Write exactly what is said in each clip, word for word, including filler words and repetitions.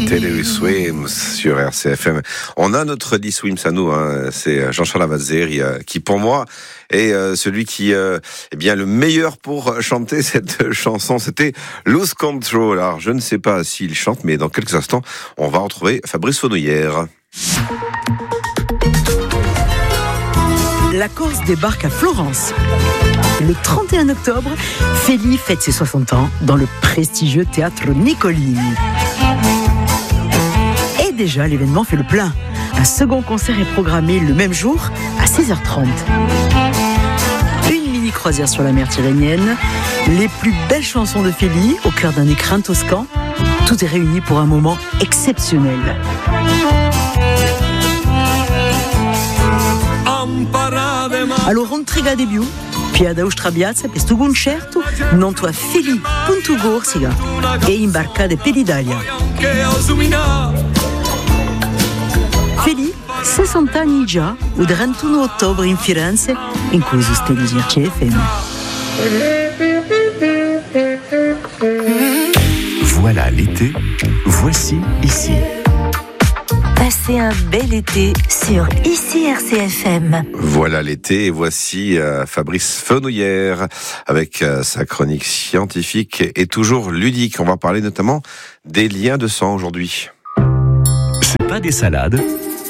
Télé Swims sur R C F M. On a notre dit Swims à nous, hein. C'est Jean-Charles Avazzeri qui, pour moi, est euh, celui qui euh, est bien le meilleur pour chanter cette chanson. C'était Lose Control. Alors, je ne sais pas s'il chante, mais dans quelques instants, on va retrouver Fabrice Fenouillère. La Corse débarque à Florence. Le trente et un octobre, Feli fête ses soixante ans dans le prestigieux théâtre Nicolini. Et déjà, l'événement fait le plein. Un second concert est programmé le même jour à seize heures trente. Une mini-croisière sur la mer Tyrrhénienne, les plus belles chansons de Feli au cœur d'un écrin toscan. Tout est réuni pour un moment exceptionnel. Alors, Ontriga Debiu, Piada Ustrabiazza, per sto concerto, non tua Feli punto Gorsiga e imbarcade per l'Italia. Feli, sessanta anni già, il trentuno ottobre in Firenze, in cui sostiene il R C F M. Voilà l'été, voici ici. Passez un bel été sur Ici R C F M. Voilà l'été et voici euh, Fabrice Fenouillère avec euh, sa chronique scientifique et toujours ludique. On va parler notamment des liens de sang aujourd'hui. C'est pas des salades.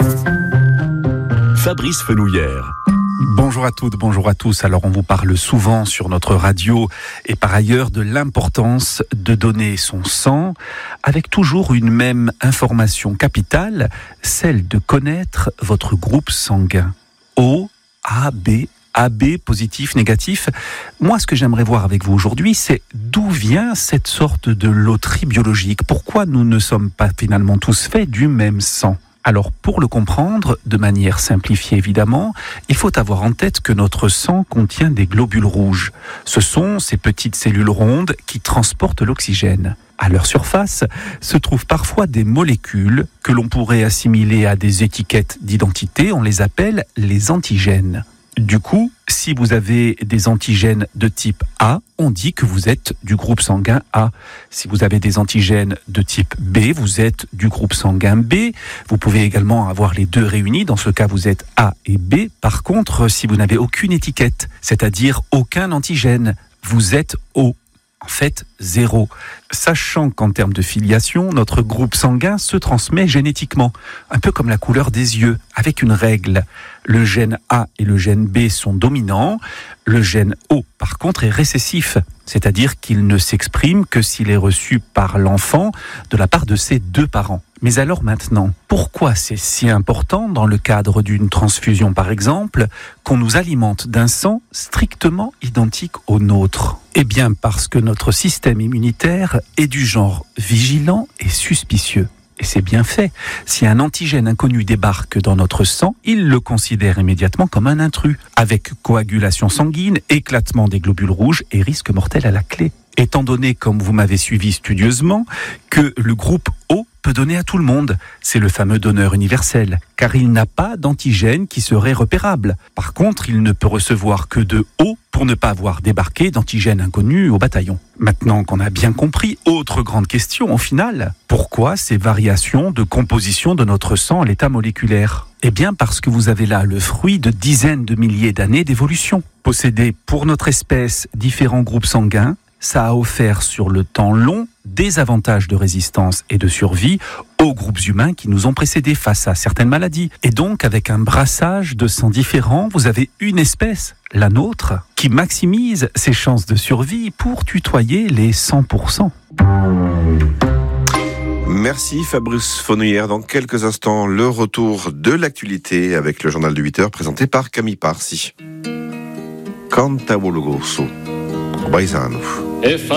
Fabrice Fenouillère. Bonjour à toutes, bonjour à tous. Alors on vous parle souvent sur notre radio et par ailleurs de l'importance de donner son sang avec toujours une même information capitale, celle de connaître votre groupe sanguin. O, A, B, A B, positif, négatif. Moi, ce que j'aimerais voir avec vous aujourd'hui, c'est d'où vient cette sorte de loterie biologique. Pourquoi nous ne sommes pas finalement tous faits du même sang ? Alors, pour le comprendre, de manière simplifiée évidemment, il faut avoir en tête que notre sang contient des globules rouges. Ce sont ces petites cellules rondes qui transportent l'oxygène. À leur surface se trouvent parfois des molécules que l'on pourrait assimiler à des étiquettes d'identité. On les appelle les antigènes. Du coup, si vous avez des antigènes de type A, on dit que vous êtes du groupe sanguin A. Si vous avez des antigènes de type B, vous êtes du groupe sanguin B. Vous pouvez également avoir les deux réunis. Dans ce cas, vous êtes A et B. Par contre, si vous n'avez aucune étiquette, c'est-à-dire aucun antigène, vous êtes O. En fait, zéro. Sachant qu'en termes de filiation, notre groupe sanguin se transmet génétiquement, un peu comme la couleur des yeux, avec une règle. Le gène A et le gène B sont dominants, le gène O, par contre, est récessif, c'est-à-dire qu'il ne s'exprime que s'il est reçu par l'enfant de la part de ses deux parents. Mais alors maintenant, pourquoi c'est si important dans le cadre d'une transfusion par exemple, qu'on nous alimente d'un sang strictement identique au nôtre ? Eh bien parce que notre système immunitaire est du genre vigilant et suspicieux. Et c'est bien fait. Si un antigène inconnu débarque dans notre sang, il le considère immédiatement comme un intrus, avec coagulation sanguine, éclatement des globules rouges et risque mortel à la clé. Étant donné, comme vous m'avez suivi studieusement, que le groupe O peut donner à tout le monde. C'est le fameux donneur universel, car il n'a pas d'antigène qui serait repérable. Par contre, il ne peut recevoir que de O pour ne pas avoir débarqué d'antigène inconnu au bataillon. Maintenant qu'on a bien compris, autre grande question au final, pourquoi ces variations de composition de notre sang à l'état moléculaire ? Eh bien parce que vous avez là le fruit de dizaines de milliers d'années d'évolution. Posséder pour notre espèce différents groupes sanguins, ça a offert sur le temps long des avantages de résistance et de survie aux groupes humains qui nous ont précédés face à certaines maladies. Et donc, avec un brassage de sang différents, vous avez une espèce, la nôtre, qui maximise ses chances de survie pour tutoyer les cent pour cent. Merci Fabrice Fenouillère. Dans quelques instants, le retour de l'actualité avec le journal de huit heures présenté par Camille Parsi. Cantavolo Grosso. Baisano.